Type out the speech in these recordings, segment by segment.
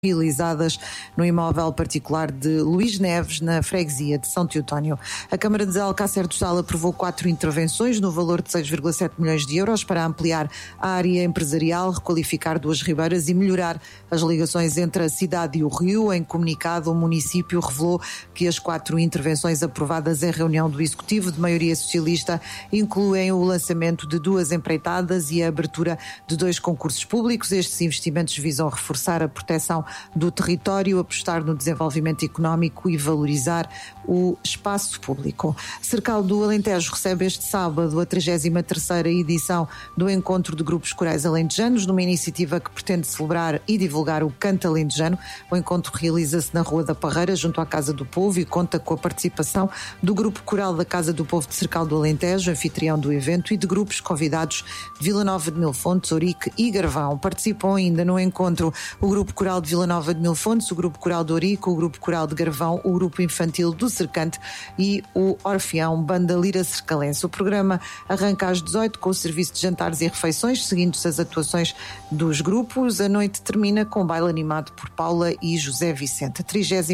realizadas no imóvel particular de Luís Neves, na freguesia de São Teotónio. A Câmara de Alcácer do Sal aprovou 4 intervenções no valor de 6,7 milhões de euros para ampliar a área empresarial, requalificar 2 ribeiras e melhorar as ligações entre a cidade e o rio. Em comunicado, o município revelou que as 4 intervenções aprovadas em reunião do Executivo de maioria socialista incluem o lançamento de 2 empreitadas e a abertura de 2 concursos públicos. Estes investimentos visam reforçar a proteção do território, apostar no desenvolvimento económico e valorizar o espaço público. Cercal do Alentejo recebe este sábado a 33ª edição do Encontro de Grupos Corais Alentejanos, numa iniciativa que pretende celebrar e divulgar o canto alentejano. O encontro realiza-se na Rua da Parreira, junto à Casa do Povo, e conta com a participação do Grupo Coral da Casa do Povo de Cercal do Alentejo, anfitrião do evento, e de grupos convidados de Vila Nova de Mil Fontes, Ourique e Garvão. Participam ainda no encontro o Grupo Coral de Vila Nova de Mil Fontes, o Grupo Coral de Ourique, o Grupo Coral de Garvão, o Grupo Infantil do Cercante e o Orfeão Banda Lira Cercalense. O programa arranca às 18 com o serviço de jantares e refeições, seguindo-se as atuações dos grupos. A noite termina com um baile animado por Paula e José Vicente. A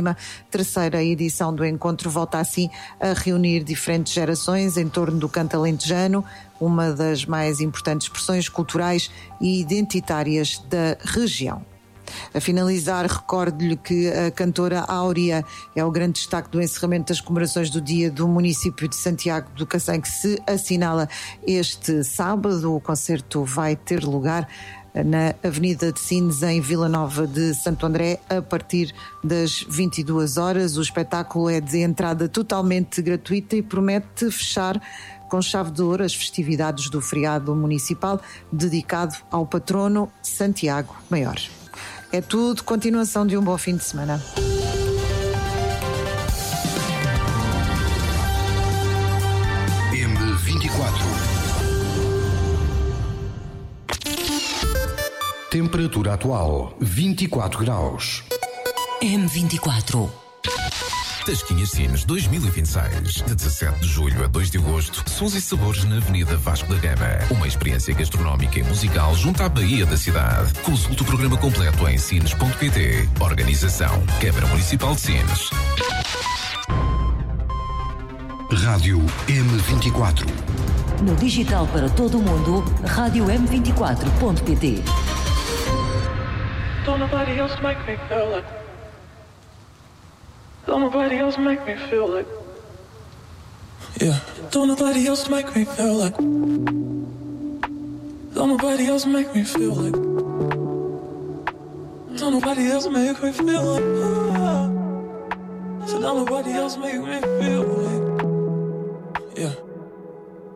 33ª edição do encontro volta assim a reunir diferentes gerações em torno do canto alentejano, uma das mais importantes expressões culturais e identitárias da região. A finalizar, recordo-lhe que a cantora Áurea é o grande destaque do encerramento das comemorações do Dia do município de Santiago do Cacém, que se assinala este sábado. O concerto vai ter lugar na Avenida de Sines, em Vila Nova de Santo André, a partir das 22 horas. O espetáculo é de entrada totalmente gratuita e promete fechar com chave de ouro as festividades do feriado municipal dedicado ao patrono Santiago Maior. É tudo, continuação de um bom fim de semana. M24. Temperatura atual 24 graus. M24. Tasquinhas Sines 2026. De 17 de julho a 2 de agosto, sons e sabores na Avenida Vasco da Gama. Uma experiência gastronómica e musical junto à Baía da cidade. Consulte o programa completo em sines.pt. Organização Câmara Municipal de Sines. Rádio M24. No digital para todo o mundo, rádio M24.pt. Don't nobody else make me feel like. Don't nobody else make me feel like. Yeah. Don't nobody else make me feel like. Don't nobody else make me feel like. Don't nobody else make me feel like. So don't nobody else make me feel like.